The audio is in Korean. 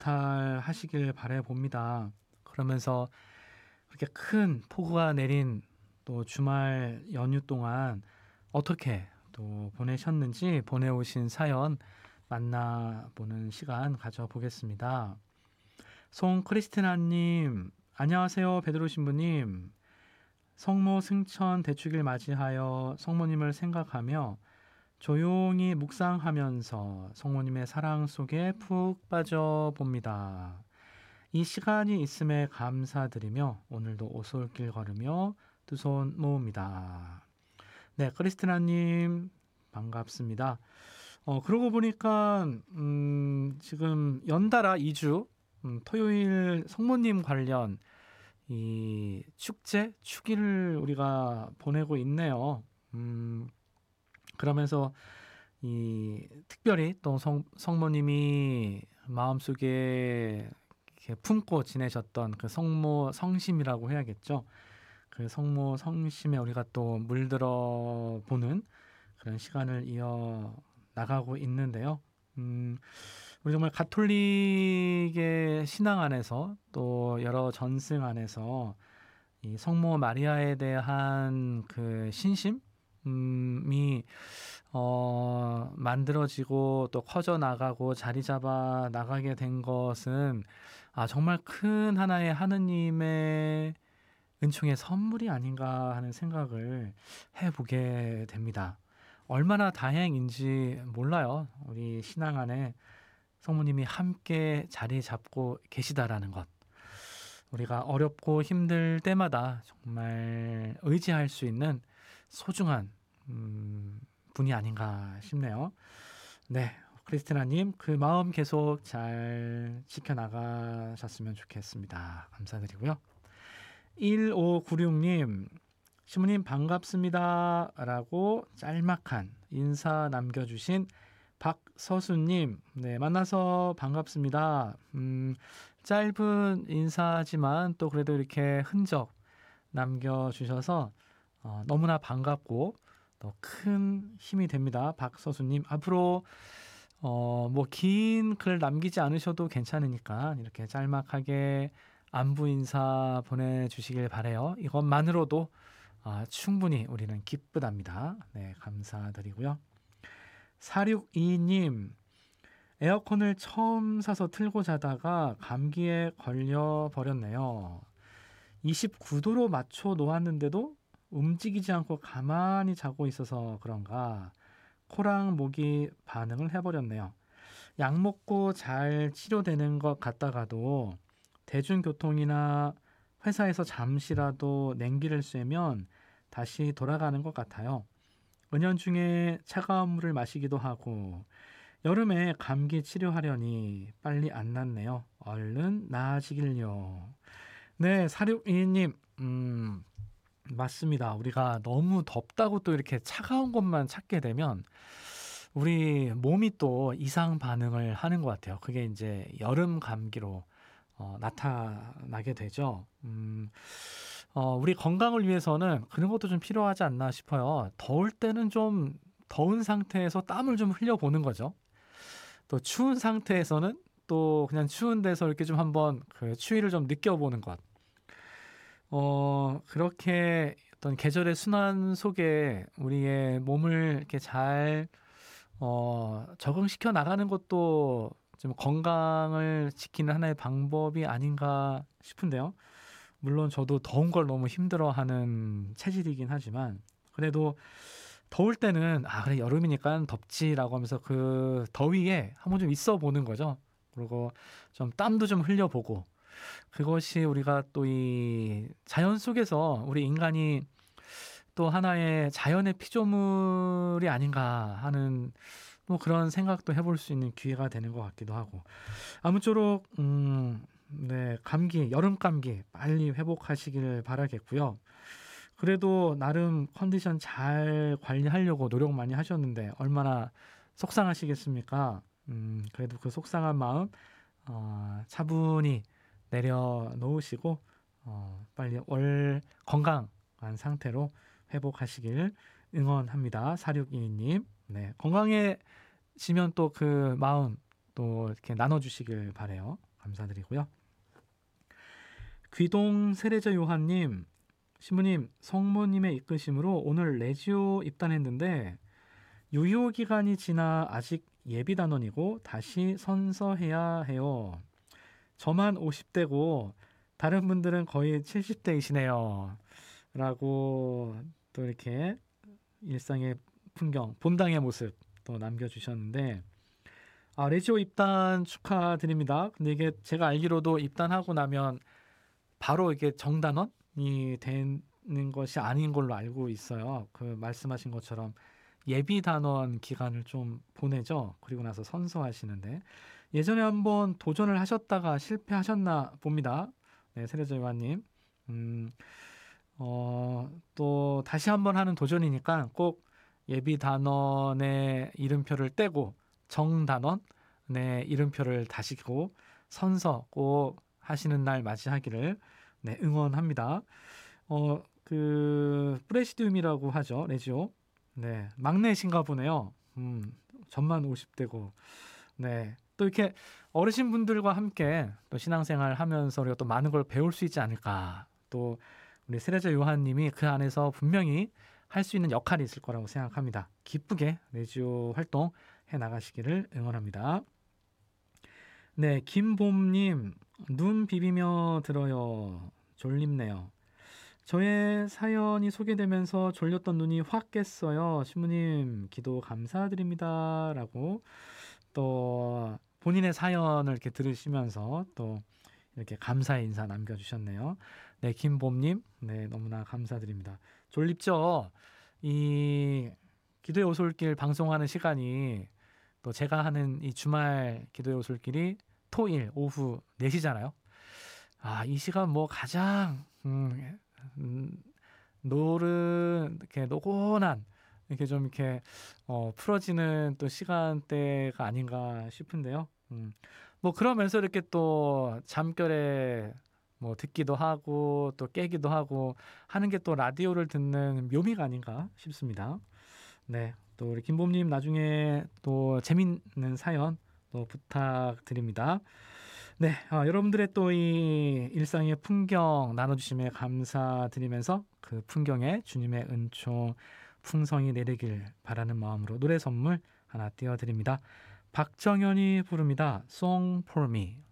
무탈하시길 바래 봅니다. 그러면서 그렇게 큰 폭우가 내린 또 주말 연휴 동안 어떻게 또 보내셨는지 보내오신 사연 만나보는 시간 가져보겠습니다. 송크리스티나님, 안녕하세요. 베드로 신부님. 성모 승천 대축일 맞이하여 성모님을 생각하며 조용히 묵상하면서 성모님의 사랑 속에 푹 빠져 봅니다. 이 시간이 있음에 감사드리며 오늘도 오솔길 걸으며 두 손 모읍니다. 네, 크리스티나님 반갑습니다. 그러고 보니까 지금 연달아 2주 토요일 성모님 관련 이 축제, 축일을 우리가 보내고 있네요. 그러면서 이 특별히 또 성모님이 마음속에 이렇게 품고 지내셨던 그 성모 성심이라고 해야겠죠. 그 성모 성심에 우리가 또 물들어 보는 그런 시간을 이어 나가고 있는데요. 우리 정말 가톨릭의 신앙 안에서 또 여러 전승 안에서 이 성모 마리아에 대한 그 신심이 만들어지고 또 커져 나가고 자리 잡아 나가게 된 것은 정말 큰 하나의 하느님의 은총의 선물이 아닌가 하는 생각을 해보게 됩니다. 얼마나 다행인지 몰라요. 우리 신앙 안에 성모님이 함께 자리 잡고 계시다라는 것. 우리가 어렵고 힘들 때마다 정말 의지할 수 있는 소중한 분이 아닌가 싶네요. 네, 크리스티나님 그 마음 계속 잘 지켜나가셨으면 좋겠습니다. 감사드리고요. 1596님, 시모님 반갑습니다 라고 짤막한 인사 남겨주신 박서수님, 네, 만나서 반갑습니다. 짧은 인사지만 또 그래도 이렇게 흔적 남겨주셔서 너무나 반갑고 더 큰 힘이 됩니다. 박서수님, 앞으로 뭐 긴 글 남기지 않으셔도 괜찮으니까 이렇게 짤막하게 안부 인사 보내주시길 바래요. 이것만으로도 충분히 우리는 기쁘답니다. 네, 감사드리고요. 4622님, 에어컨을 처음 사서 틀고 자다가 감기에 걸려 버렸네요. 29도로 맞춰 놓았는데도 움직이지 않고 가만히 자고 있어서 그런가 코랑 목이 반응을 해버렸네요. 약 먹고 잘 치료되는 것 같다가도 대중교통이나 회사에서 잠시라도 냉기를 쐬면 다시 돌아가는 것 같아요. 은연중에 차가운 물을 마시기도 하고 여름에 감기 치료하려니 빨리 안 낫네요. 얼른 나아지길요. 네, 4622님, 맞습니다. 우리가 너무 덥다고 또 이렇게 차가운 것만 찾게 되면 우리 몸이 또 이상 반응을 하는 것 같아요. 그게 이제 여름 감기로 나타나게 되죠. 우리 건강을 위해서는 그런 것도 좀 필요하지 않나 싶어요. 더울 때는 좀 더운 상태에서 땀을 좀 흘려보는 거죠. 또 추운 상태에서는 또 그냥 추운 데서 이렇게 좀 한번 그 추위를 좀 느껴보는 것. 그렇게 어떤 계절의 순환 속에 우리의 몸을 이렇게 잘 적응시켜 나가는 것도 좀 건강을 지키는 하나의 방법이 아닌가 싶은데요. 물론 저도 더운 걸 너무 힘들어하는 체질이긴 하지만 그래도 더울 때는 그래 여름이니까 덥지라고 하면서 그 더위에 한번 좀 있어 보는 거죠. 그리고 좀 땀도 좀 흘려보고 그것이 우리가 또 이 자연 속에서 우리 인간이 또 하나의 자연의 피조물이 아닌가 하는 뭐 그런 생각도 해볼 수 있는 기회가 되는 것 같기도 하고 아무쪼록 네, 감기, 여름 감기 빨리 회복하시길 바라겠고요. 그래도 나름 컨디션 잘 관리하려고 노력 많이 하셨는데 얼마나 속상하시겠습니까? 그래도 그 속상한 마음 차분히 내려놓으시고 빨리 건강한 상태로 회복하시길 응원합니다. 4622님. 네, 건강해지면 또 그 마음 또 이렇게 나눠주시길 바래요. 감사드리고요. 귀동 세례자 요한님, 신부님, 성모님의 이끄심으로 오늘 레지오 입단했는데 유효 기간이 지나 아직 예비 단원이고 다시 선서해야 해요. 저만 50대고 다른 분들은 거의 70대이시네요. 라고 또 이렇게 일상의 풍경, 본당의 모습 또 남겨주셨는데 레지오 입단 축하드립니다. 근데 이게 제가 알기로도 입단하고 나면 바로 이게 정단원이 되는 것이 아닌 걸로 알고 있어요. 그 말씀하신 것처럼 예비 단원 기간을 좀 보내죠. 그리고 나서 선서하시는데 예전에 한번 도전을 하셨다가 실패하셨나 봅니다. 네, 세례자 요한님. 또 다시 한번 하는 도전이니까 꼭 예비 단원의 이름표를 떼고 정단원의 이름표를 다시고 선서 꼭 하시는 날 맞이하기를 네, 응원합니다. 그 프레시디움이라고 하죠. 레지오. 네, 막내신가 보네요. 전만 50대고. 네. 또 이렇게 어르신분들과 함께 또 신앙생활 하면서 우리가 또 많은 걸 배울 수 있지 않을까. 또 우리 세례자 요한님이 그 안에서 분명히 할 수 있는 역할이 있을 거라고 생각합니다. 기쁘게 레지오 활동 해 나가시기를 응원합니다. 네, 김봄님, 눈 비비며 들어요. 졸립네요. 저의 사연이 소개되면서 졸렸던 눈이 확 깼어요. 신부님, 기도 감사드립니다. 라고 또 본인의 사연을 이렇게 들으시면서 또 이렇게 감사의 인사 남겨주셨네요. 네, 김봄님, 네, 너무나 감사드립니다. 졸립죠? 이 기도의 오솔길 방송하는 시간이 또 제가 하는 이 주말 기도의 오솔길이 토일 오후 4시잖아요. 이 시간 뭐 가장 이렇게 노곤한 이렇게 좀 이렇게 풀어지는 또 시간대가 아닌가 싶은데요. 뭐 그러면서 이렇게 또 잠결에 뭐 듣기도 하고 또 깨기도 하고 하는 게 또 라디오를 듣는 묘미가 아닌가 싶습니다. 네, 또 우리 김봄님 나중에 또 재밌는 사연 또 부탁드립니다. 네, 여러분들의 또 이 일상의 풍경 나눠주심에 감사드리면서 그 풍경에 주님의 은총 풍성이 내리길 바라는 마음으로 노래 선물 하나 띄워드립니다. 박정현이 부릅니다. Song for Me.